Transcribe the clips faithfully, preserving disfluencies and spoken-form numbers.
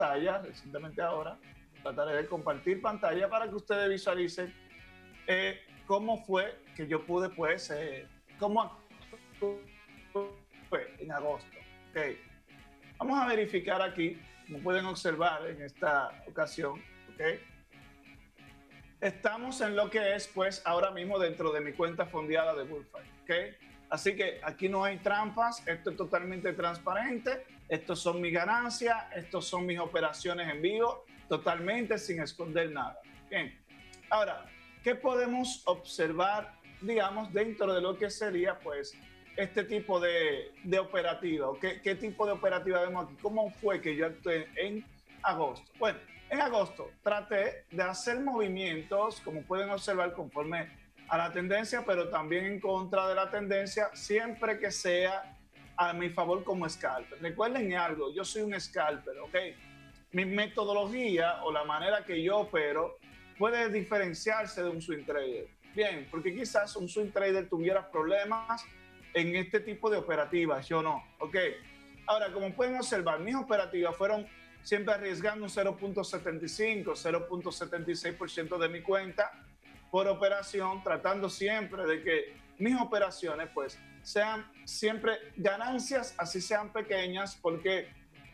pantalla, recientemente ahora, trataré de compartir pantalla para que ustedes visualicen eh, cómo fue que yo pude, pues, eh, cómo fue en agosto. Okay. Vamos a verificar aquí, como pueden observar en esta ocasión, okay. Estamos en lo que es, pues, ahora mismo dentro de mi cuenta fondeada de Bullfire, ¿ok? Así que aquí no hay trampas, esto es totalmente transparente, estos son mis ganancias, estos son mis operaciones en vivo, totalmente sin esconder nada. Bien, ahora, ¿qué podemos observar, digamos, dentro de lo que sería, pues, este tipo de, de operativa? ¿Qué, ¿Qué tipo de operativa vemos aquí? ¿Cómo fue que yo actué en agosto? Bueno, en agosto traté de hacer movimientos, como pueden observar, conforme a la tendencia, pero también en contra de la tendencia, siempre que sea a mi favor como scalper. Recuerden algo, yo soy un scalper, ¿ok? Mi metodología o la manera que yo opero puede diferenciarse de un swing trader. Bien, porque quizás un swing trader tuviera problemas en este tipo de operativas, yo no, ¿ok? Ahora, como pueden observar, mis operativas fueron siempre arriesgando un cero punto setenta y cinco, cero punto setenta y seis por ciento de mi cuenta por operación, tratando siempre de que mis operaciones pues sean siempre ganancias, así sean pequeñas, porque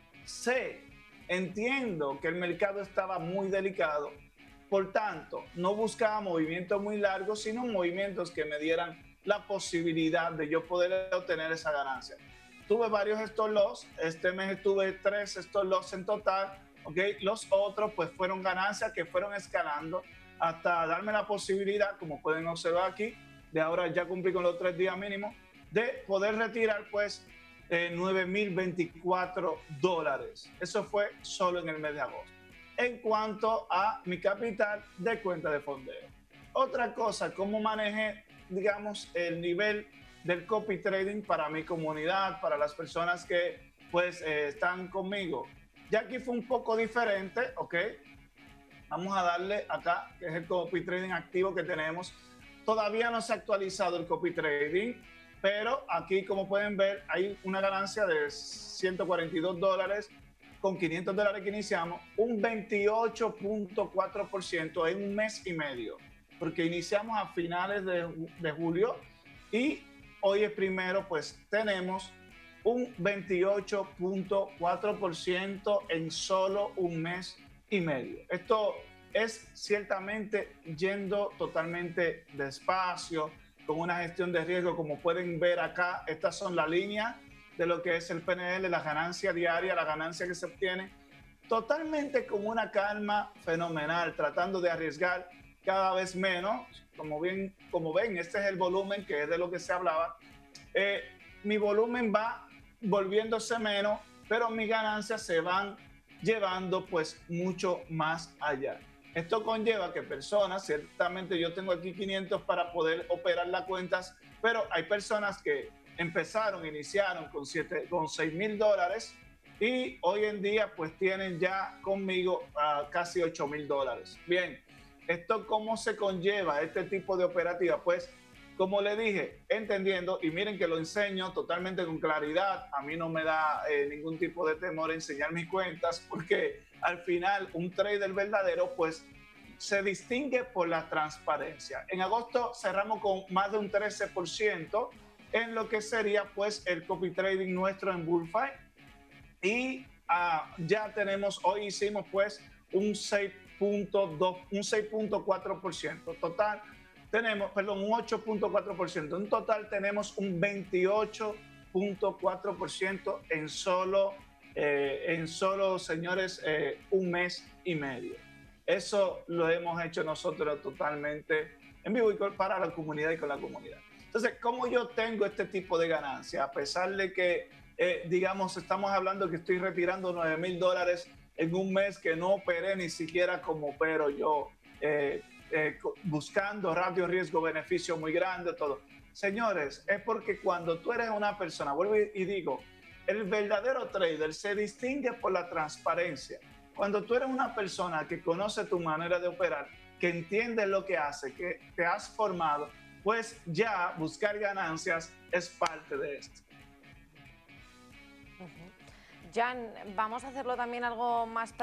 sé, entiendo que el mercado estaba muy delicado, por tanto, no buscaba movimientos muy largos, sino movimientos que me dieran la posibilidad de yo poder obtener esa ganancia. Tuve varios stop loss, este mes tuve tres stop loss en total, ¿ok? Los otros pues fueron ganancias que fueron escalando hasta darme la posibilidad, como pueden observar aquí, de ahora ya cumplir con los tres días mínimos, de poder retirar pues eh, nueve mil veinticuatro dólares. Eso fue solo en el mes de agosto. En cuanto a mi capital de cuenta de fondeo. Otra cosa, cómo manejé, digamos, el nivel del copy trading para mi comunidad, para las personas que pues eh, están conmigo. Ya aquí fue un poco diferente, ¿ok? Vamos a darle acá, que es el copy trading activo que tenemos. Todavía no se ha actualizado el copy trading, pero aquí, como pueden ver, hay una ganancia de ciento cuarenta y dos dólares con quinientos dólares que iniciamos, un veintiocho punto cuatro por ciento en un mes y medio, porque iniciamos a finales de, de julio y hoy es primero, pues tenemos un veintiocho punto cuatro por ciento en solo un mes y medio. Esto es ciertamente yendo totalmente despacio, con una gestión de riesgo, como pueden ver acá, estas son las líneas de lo que es el P N L, la ganancia diaria, la ganancia que se obtiene, totalmente con una calma fenomenal, tratando de arriesgar cada vez menos. Como, bien, como ven, este es el volumen que es de lo que se hablaba. Eh, mi volumen va volviéndose menos, pero mis ganancias se van llevando pues mucho más allá. Esto conlleva que personas, ciertamente yo tengo aquí quinientos para poder operar las cuentas, pero hay personas que empezaron, iniciaron con, siete, con seis mil dólares y hoy en día pues tienen ya conmigo uh, casi ocho mil dólares. Bien, ¿esto cómo se conlleva este tipo de operativa? Pues como le dije, entendiendo, y miren que lo enseño totalmente con claridad, a mí no me da eh, ningún tipo de temor enseñar mis cuentas, porque al final un trader verdadero pues se distingue por la transparencia. En agosto cerramos con más de un trece por ciento en lo que sería pues el copy trading nuestro en Bullfire, y uh, ya tenemos, hoy hicimos pues un seis punto cuatro por ciento total. Tenemos, perdón, un ocho punto cuatro por ciento. En total tenemos un veintiocho punto cuatro por ciento en solo, eh, en solo, señores, eh, un mes y medio. Eso lo hemos hecho nosotros totalmente en vivo y para la comunidad y con la comunidad. Entonces, ¿cómo yo tengo este tipo de ganancia? A pesar de que, eh, digamos, estamos hablando que estoy retirando nueve mil dólares en un mes que no operé ni siquiera como opero yo, eh, Eh, buscando ratio riesgo-beneficio muy grande, todo. Señores, es porque cuando tú eres una persona, vuelvo y digo, el verdadero trader se distingue por la transparencia. Cuando tú eres una persona que conoce tu manera de operar, que entiende lo que hace, que te has formado, pues ya buscar ganancias es parte de esto. Uh-huh. Jan, vamos a hacerlo también algo más